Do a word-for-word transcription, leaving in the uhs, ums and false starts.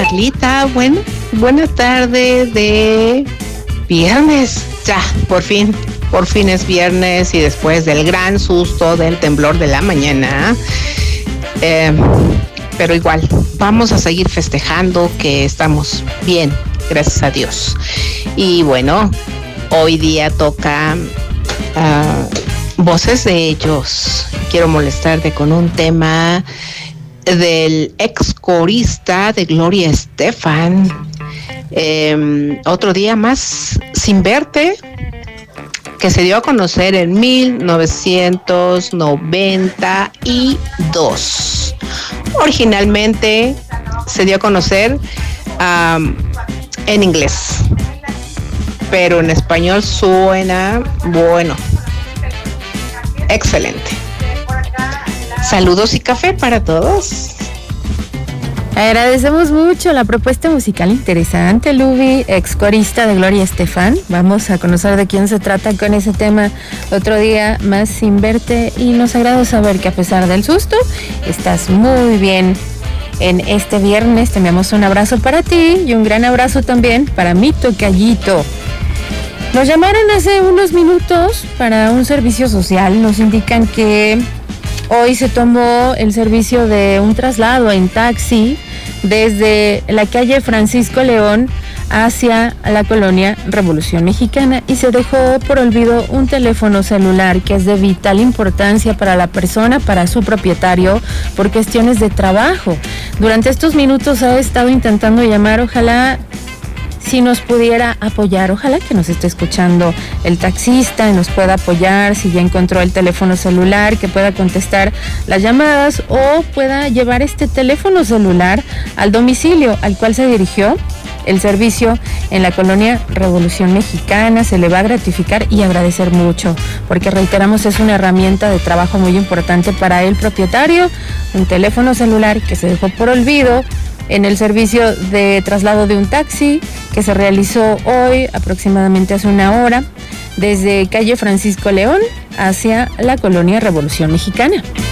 Carlita. Bueno, buena tarde de viernes. Ya, por fin, por fin es viernes y después del gran susto del temblor de la mañana. Eh, pero igual, vamos a seguir festejando que estamos bien, gracias a Dios. Y bueno, hoy día toca uh, voces de ellos. Quiero molestarte con un tema del ex corista de Gloria Estefan. Eh, otro día más sin verte, que se dio a conocer en mil novecientos noventa y dos. Originalmente se dio a conocer um, en inglés, pero en español suena bueno, excelente. Saludos y café para todos. Agradecemos mucho la propuesta musical interesante, Luby, ex corista de Gloria Estefan. Vamos a conocer de quién se trata con ese tema otro día más sin verte, y nos agrada saber que a pesar del susto estás muy bien en este viernes. Te enviamos un abrazo para ti y un gran abrazo también para mi tocallito. Nos llamaron hace unos minutos para un servicio social. Nos indican que hoy se tomó el servicio de un traslado en taxi desde la calle Francisco León hacia la colonia Revolución Mexicana, y se dejó por olvido un teléfono celular que es de vital importancia para la persona, para su propietario, por cuestiones de trabajo. Durante estos minutos ha estado intentando llamar. Ojalá si nos pudiera apoyar, ojalá que nos esté escuchando el taxista y nos pueda apoyar, si ya encontró el teléfono celular, que pueda contestar las llamadas o pueda llevar este teléfono celular al domicilio al cual se dirigió el servicio en la colonia Revolución Mexicana. Se le va a gratificar y agradecer mucho, porque reiteramos, es una herramienta de trabajo muy importante para el propietario, un teléfono celular que se dejó por olvido en el servicio de traslado de un taxi que se realizó hoy aproximadamente hace una hora desde calle Francisco León hacia la colonia Revolución Mexicana.